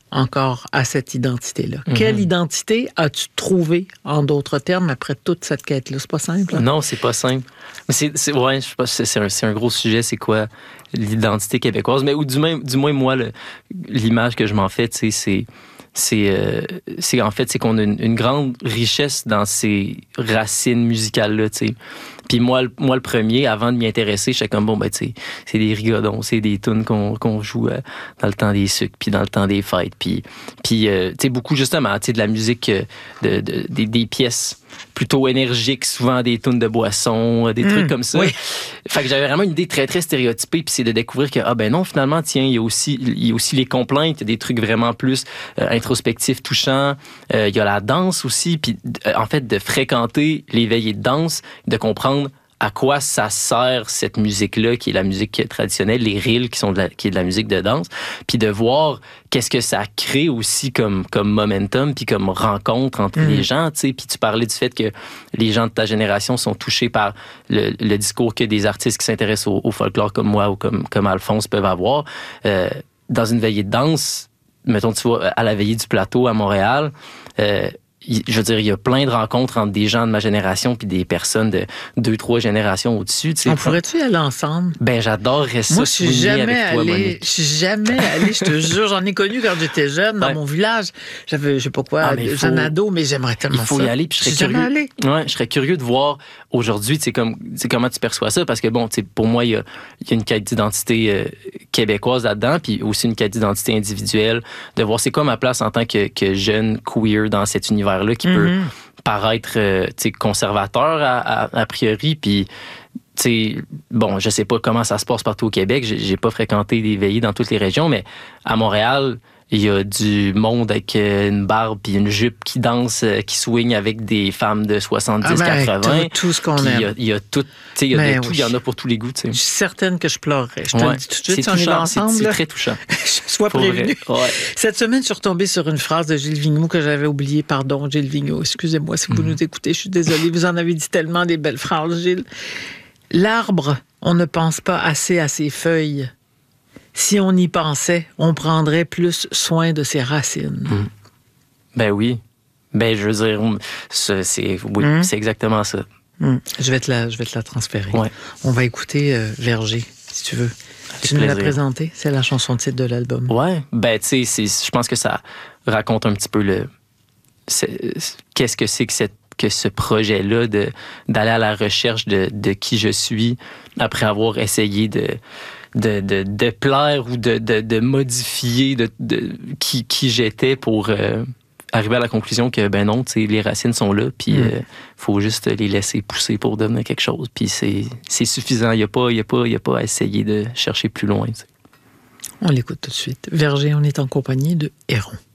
encore à cette identité-là. Quelle identité as-tu trouvé, en d'autres termes, après toute cette quête-là? C'est pas simple? Hein? Non, c'est pas simple. Ouais, je sais pas, c'est un gros sujet, c'est quoi l'identité québécoise? Mais ou du moins, moi, l'image que je m'en fais, tu sais, c'est en fait, c'est qu'on a une grande richesse dans ces racines musicales-là, tu sais. Puis moi, le premier, avant de m'y intéresser, j'étais comme, bon, ben, tu sais, c'est des rigodons, c'est des tunes qu'on joue dans le temps des sucres, puis dans le temps des fêtes. Puis tu sais, beaucoup, justement, tu sais, de la musique, des pièces plutôt énergiques, souvent des tunes de boissons, des trucs comme ça. Oui. Fait que j'avais vraiment une idée très, très stéréotypée, puis c'est de découvrir que, ben non, finalement, tiens, il y a aussi les complaintes, il y a des trucs vraiment plus introspectifs, touchants. Il y a la danse aussi, puis en fait, de fréquenter les veillées de danse, de comprendre à quoi ça sert cette musique-là, qui est la musique traditionnelle, les reels qui est de la musique de danse, puis de voir qu'est-ce que ça crée aussi comme momentum, puis comme rencontre entre les gens, tu sais. Puis tu parlais du fait que les gens de ta génération sont touchés par le discours que des artistes qui s'intéressent au folklore comme moi ou comme Alphonse peuvent avoir. Dans une veillée de danse, mettons, tu vois, à la veillée du plateau à Montréal, je veux dire, il y a plein de rencontres entre des gens de ma génération puis des personnes de 2-3 générations au-dessus. Tu sais. On pourrait-tu y aller ensemble? Ben, j'adorerais ça. Moi, je suis jamais allée, je te jure. J'en ai connu quand j'étais jeune, dans mon village. J'avais, je sais pas quoi, jeune ado, mais j'aimerais tellement ça. Il faut y aller, puis je serais curieux. Ouais, je serais curieux de voir aujourd'hui, tu sais, comment tu perçois ça, parce que bon, tu sais, pour moi, il y a une quête d'identité québécoise là-dedans, puis aussi une quête d'identité individuelle, de voir c'est quoi ma place en tant que jeune queer dans cet univers là qui peut paraître conservateur a priori, puis bon, je sais pas comment ça se passe partout au Québec, j'ai pas fréquenté des veillées dans toutes les régions, mais à Montréal, il y a du monde avec une barbe puis une jupe qui danse, qui swing avec des femmes de 70-80. Tout ce qu'on aime. Il y a tout, il y a de tout, il y en a pour tous les goûts. T'sais. Je suis certaine que je pleurerais. Je te le dis tout de suite, si on est ensemble. C'est très touchant. Sois prévenu. Ouais. Cette semaine, je suis retombée sur une phrase de Gilles Vigneault que j'avais oubliée. Pardon, Gilles Vigneault, excusez-moi si vous nous écoutez, je suis désolée. Vous en avez dit tellement des belles phrases, Gilles. L'arbre, on ne pense pas assez à ses feuilles. Si on y pensait, on prendrait plus soin de ses racines. Ben oui. Ben, je veux dire, c'est exactement ça. Je vais te la transférer. Ouais. On va écouter Verger, si tu veux. Tu nous l'as présenté, c'est la chanson titre de l'album. Ouais, ben tu sais, je pense que ça raconte un petit peu qu'est-ce que c'est que ce projet-là d'aller à la recherche de qui je suis après avoir essayé de plaire ou de modifier qui j'étais pour arriver à la conclusion que, ben non, les racines sont là, puis faut juste les laisser pousser pour devenir quelque chose. Puis c'est suffisant. Il n'y a pas à essayer de chercher plus loin. T'sais. On l'écoute tout de suite. Verger, on est en compagnie de Héron.